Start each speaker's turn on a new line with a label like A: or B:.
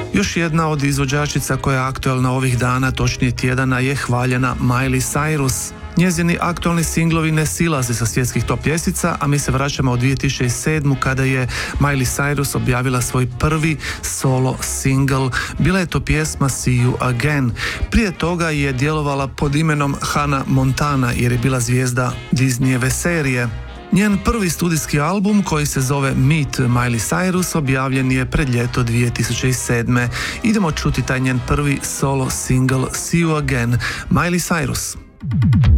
A: Još jedna od izvođačica koja je aktualna ovih dana, točnije tjedana, je hvaljena Miley Cyrus. Njezini aktualni singlovi ne silaze sa svjetskih top ljestvica, a mi se vraćamo u 2007. kada je Miley Cyrus objavila svoj prvi solo single. Bila je to pjesma See You Again. Prije toga je djelovala pod imenom Hannah Montana jer je bila zvijezda Disneyjeve serije. Njen prvi studijski album koji se zove Meet Miley Cyrus objavljen je pred ljeto 2007. Idemo čuti taj njen prvi solo single See You Again, Miley Cyrus.